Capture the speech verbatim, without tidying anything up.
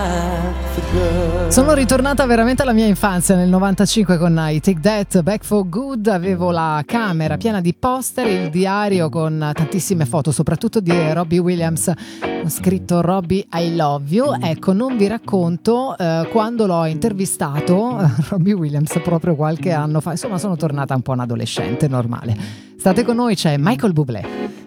Sono ritornata veramente alla mia infanzia nel novantacinque con I Take That Back for Good. Avevo la camera piena di poster, il diario con tantissime foto, soprattutto di Robbie Williams. Ho scritto Robbie I love you. Ecco, non vi racconto eh, quando l'ho intervistato eh, Robbie Williams proprio qualche anno fa. Insomma, sono tornata un po' un adolescente normale. State con noi, c'è Michael Bublé.